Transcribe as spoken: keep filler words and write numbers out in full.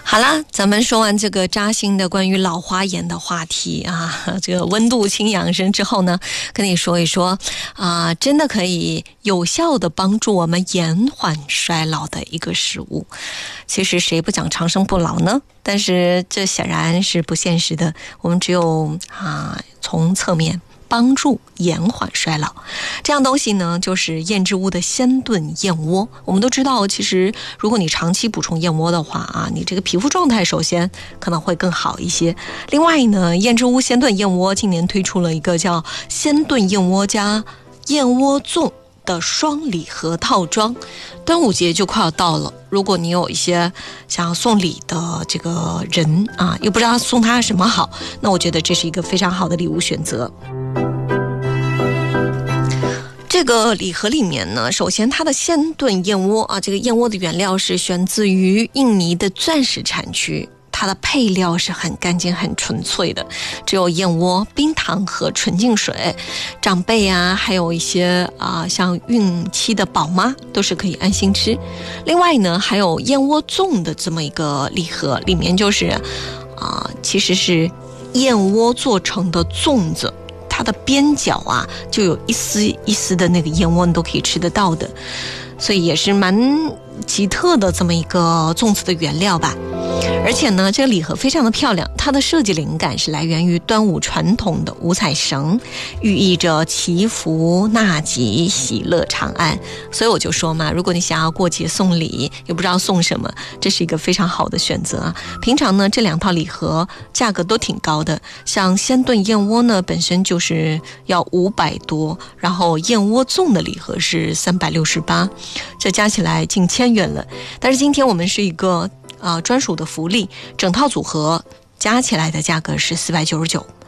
好啦，咱们说完这个扎心的关于老花眼的话题啊，这个温度轻养生之后呢，跟你说一说啊，真的可以有效的帮助我们延缓衰老的一个食物。其实谁不讲长生不老呢？但是这显然是不现实的，我们只有啊从侧面帮助延缓衰老。这样东西呢，就是燕之屋的鲜炖燕窝。我们都知道，其实如果你长期补充燕窝的话啊，你这个皮肤状态首先可能会更好一些。另外呢，燕之屋鲜炖燕窝今年推出了一个叫鲜炖燕窝加燕窝粽的双礼盒套装。端午节就快要到了，如果你有一些想要送礼的这个人啊，又不知道送他什么好，那我觉得这是一个非常好的礼物选择。这个礼盒里面呢，首先它的鲜炖燕窝啊，这个燕窝的原料是选自于印尼的钻石产区，它的配料是很干净很纯粹的，只有燕窝、冰糖和纯净水。长辈啊，还有一些啊、呃、像孕期的宝妈都是可以安心吃。另外呢，还有燕窝粽的这么一个礼盒，里面就是啊、呃、其实是燕窝做成的粽子，它的边角啊就有一丝一丝的那个燕窝，你都可以吃得到的，所以也是蛮奇特的这么一个粽子的原料吧。而且呢，这个礼盒非常的漂亮，它的设计灵感是来源于端午传统的五彩绳，寓意着祈福纳吉、喜乐长安。所以我就说嘛，如果你想要过节送礼又不知道送什么，这是一个非常好的选择啊。平常呢，这两套礼盒价格都挺高的，像鲜炖燕窝呢本身就是要五百多，然后燕窝粽的礼盒是三百六十八，这加起来近千元了。但是今天我们是一个呃专属的福利，整套组合加起来的价格是四百九十九。